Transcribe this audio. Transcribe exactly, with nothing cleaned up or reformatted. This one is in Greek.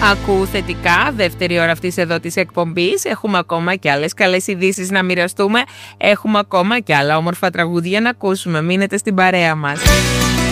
Ακούω θετικά, δεύτερη ώρα αυτής εδώ της εκπομπής. Έχουμε ακόμα και άλλες καλές ειδήσεις να μοιραστούμε. Έχουμε ακόμα και άλλα όμορφα τραγούδια να ακούσουμε. Μείνετε στην παρέα μας.